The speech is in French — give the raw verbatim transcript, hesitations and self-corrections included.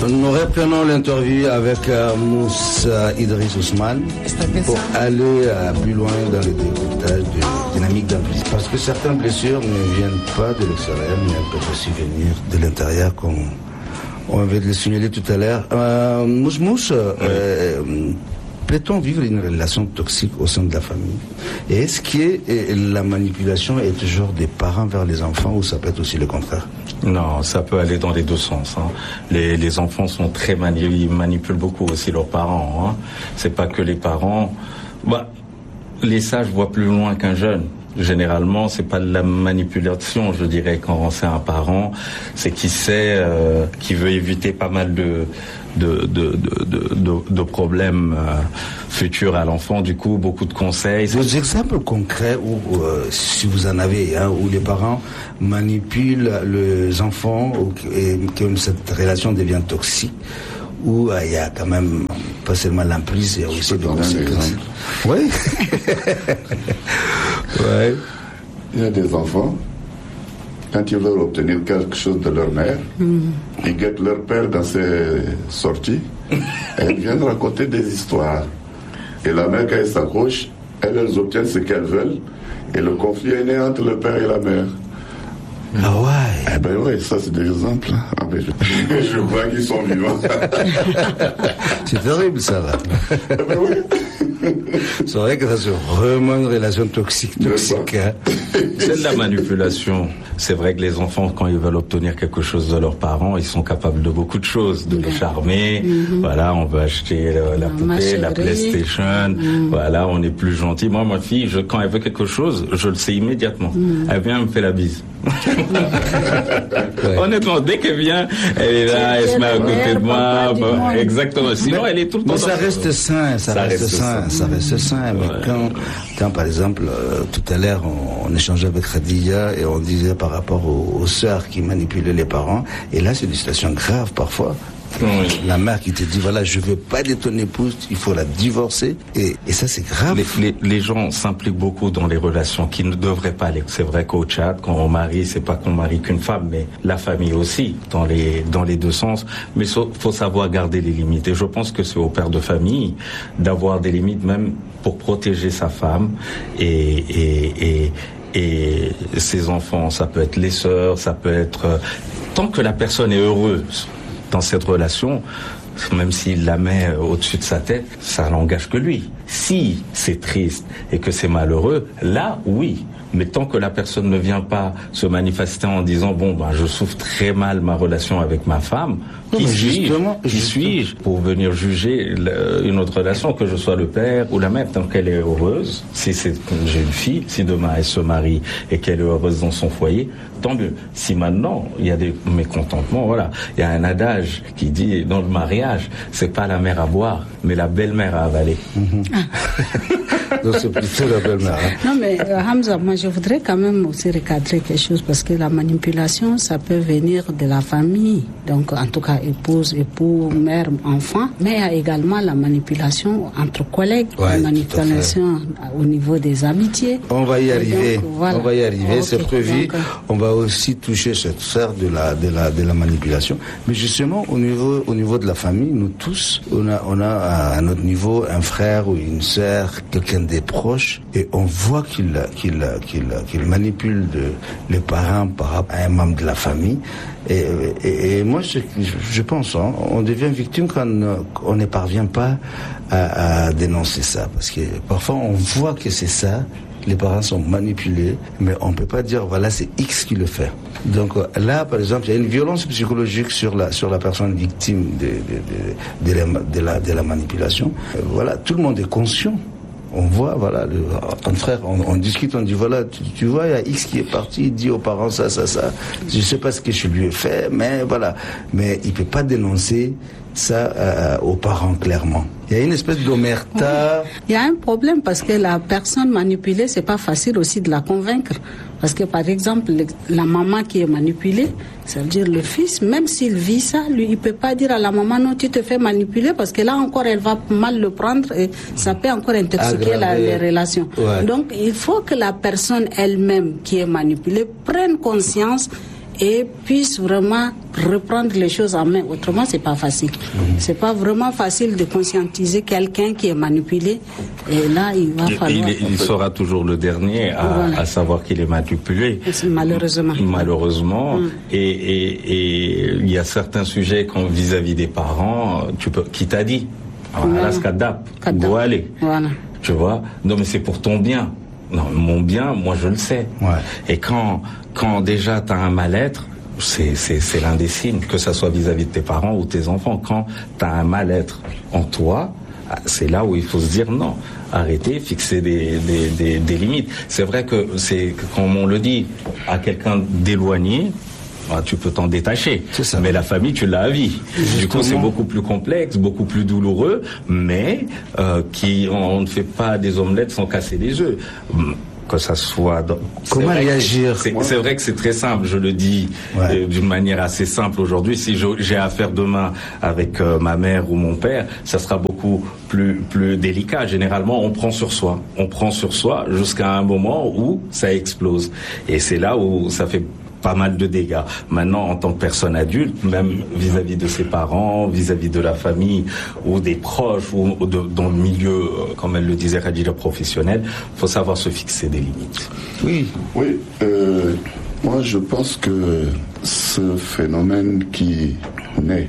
Nous reprenons l'interview avec euh, Moussa Idriss Ousmane pour aller euh, plus loin dans le découpage de dynamique d'emprise. Parce que certaines blessures ne viennent pas de l'extérieur, mais elles peuvent aussi venir de l'intérieur, comme on vient de le signaler tout à l'heure. Euh, Mouss Mouss, euh, oui. Peut-on vivre une relation toxique au sein de la famille? Et est-ce que la manipulation est toujours des parents vers les enfants ou ça peut être aussi le contraire? Non, ça peut aller dans les deux sens. Hein. Les, les enfants sont très mani- ils manipulent beaucoup aussi leurs parents. Hein. C'est pas que les parents. Bah, les sages voient plus loin qu'un jeune. Généralement, c'est pas de la manipulation, je dirais, quand c'est un parent, c'est qu'il sait, euh, qu'il veut éviter pas mal de de de de de, de, de problèmes euh, futurs à l'enfant. Du coup, beaucoup de conseils. Des exemples concrets où, euh, si vous en avez, hein, où les parents manipulent les enfants ou, et que cette relation devient toxique, où il euh, y a quand même pas seulement l'emprise, il y a aussi des conséquences. Oui. Ouais. Il y a des enfants, quand ils veulent obtenir quelque chose de leur mère, mmh. ils guettent leur père dans ses sorties et ils viennent raconter des histoires. Et la mère, quand elle s'accroche, elles, elles obtiennent ce qu'elles veulent et le conflit est né entre le père et la mère. Ah ouais. Eh ben oui, ça c'est des exemples. Ah ben je, je crois qu'ils sont vivants. C'est terrible ça là. Eh ben oui. C'est vrai que ça c'est vraiment une relation toxique, toxique. Hein. C'est de la manipulation. C'est vrai que les enfants, quand ils veulent obtenir quelque chose de leurs parents, ils sont capables de beaucoup de choses, de les charmer. Mm-hmm. Voilà, on veut acheter la, la poupée, la PlayStation. Mm-hmm. Voilà, on est plus gentil. Moi, ma fille, je, quand elle veut quelque chose, je le sais immédiatement. Mm-hmm. Elle vient, elle me fait la bise. Ouais. Honnêtement, dès qu'elle vient, elle est là, elle se met à côté de moi. Bon, exactement. Sinon, mais, elle est tout le temps. Mais ça reste sain, ça, ça reste, reste sain, ça reste sain. Mais ouais. quand, quand, par exemple, euh, tout à l'heure, on, on échangeait avec Khadija et on disait par rapport aux, aux sœurs qui manipulaient les parents, et là, c'est une situation grave parfois. Oui. La mère qui te dit voilà, je veux pas de ton épouse, il faut la divorcer, et, et ça c'est grave. Les, les, les gens s'impliquent beaucoup dans les relations qui ne devraient pas aller. C'est vrai qu'au Tchad, quand on marie, c'est pas qu'on marie qu'une femme, mais la famille aussi, dans les dans les deux sens. Mais il faut savoir garder les limites. Et je pense que c'est au père de famille d'avoir des limites, même pour protéger sa femme et et et et ses enfants. Ça peut être les sœurs, ça peut être tant que la personne est heureuse dans cette relation, même s'il la met au-dessus de sa tête, ça n'engage que lui. Si c'est triste et que c'est malheureux, là, oui. Mais tant que la personne ne vient pas se manifester en disant bon ben je souffre très mal ma relation avec ma femme, non, qui suis-je Qui suis-je pour venir juger une autre relation, que je sois le père ou la mère, tant qu'elle est heureuse. Si c'est j'ai une fille, si demain elle se marie et qu'elle est heureuse dans son foyer, tant mieux. Si maintenant il y a des mécontentements, voilà, il y a un adage qui dit dans le mariage, c'est pas la mère à boire, mais la belle-mère à avaler. Mm-hmm. Donc c'est plutôt la belle-mère. Hein. Non mais euh, Hamza, moi je voudrais quand même aussi recadrer quelque chose, parce que la manipulation, ça peut venir de la famille, donc en tout cas épouse, époux, mère, enfant, mais il y a également la manipulation entre collègues, ouais, la manipulation au niveau des amitiés. On va y arriver, donc, voilà. on va y arriver, okay. C'est prévu. Donc, on va aussi toucher cette sphère de la de la de la manipulation, mais justement au niveau au niveau de la famille, nous tous, on a on a à notre niveau un frère ou une sœur, quelqu'un des proches, et on voit qu'il qu'il qu'il qu'il manipule de, les parents par rapport à un membre de la famille. Et, et, et moi, je, je pense, hein, on devient victime quand on ne parvient pas à, à dénoncer ça, parce que parfois on voit que c'est ça. Les parents sont manipulés, mais on ne peut pas dire voilà c'est X qui le fait. Donc là, par exemple, il y a une violence psychologique sur la sur la personne victime de de de, de, la, de la de la manipulation. Voilà, tout le monde est conscient. On voit, voilà, le, un frère, on, on discute, on dit, voilà, tu, tu vois, il y a X qui est parti, il dit aux parents ça, ça, ça. Je sais pas ce que je lui ai fait, mais voilà. Mais il peut pas dénoncer ça euh, aux parents, clairement. Il y a une espèce d'omerta. Oui. Il y a un problème parce que la personne manipulée, c'est pas facile aussi de la convaincre. Parce que par exemple, la maman qui est manipulée, ça veut dire le fils, même s'il vit ça, lui, il peut pas dire à la maman non, tu te fais manipuler, parce que là encore, elle va mal le prendre et ça peut encore intoxiquer la, les relations. Ouais. Donc, il faut que la personne elle-même qui est manipulée prenne conscience et puisse vraiment reprendre les choses en main. Autrement, c'est pas facile. Mmh. C'est pas vraiment facile de conscientiser quelqu'un qui est manipulé. Et là, il va falloir... Il, il sera toujours le dernier à, voilà. à savoir qu'il est manipulé. Malheureusement. Malheureusement. Mmh. Et, et, et il y a certains sujets quand, vis-à-vis des parents, tu peux, qui t'a dit, voilà. Voilà. Tu vois? Non, mais c'est pour ton bien. Non, mon bien, moi je le sais. Ouais. Et quand, quand déjà tu as un mal-être, c'est, c'est, c'est l'un des signes, que ça soit vis-à-vis de tes parents ou tes enfants. Quand tu as un mal-être en toi, c'est là où il faut se dire non, arrêter, fixer des, des, des, des limites. C'est vrai que c'est, comme on le dit, à quelqu'un d'éloigné, ah, tu peux t'en détacher, mais la famille tu l'as à vie. Justement. Du coup c'est beaucoup plus complexe, beaucoup plus douloureux, mais euh, qui on, on ne fait pas des omelettes sans casser les œufs. Que ça soit dans... Comment réagir? C'est, c'est vrai que c'est très simple, je le dis ouais. euh, d'une manière assez simple aujourd'hui. Si je, j'ai affaire demain avec euh, ma mère ou mon père, ça sera beaucoup plus plus délicat. Généralement, on prend sur soi, on prend sur soi jusqu'à un moment où ça explose, et c'est là où ça fait pas mal de dégâts. Maintenant, en tant que personne adulte, même vis-à-vis de ses parents, vis-à-vis de la famille ou des proches ou de, dans le milieu, comme elle le disait, Khadija, professionnel, faut savoir se fixer des limites. Oui, oui. Euh, moi, je pense que ce phénomène qui naît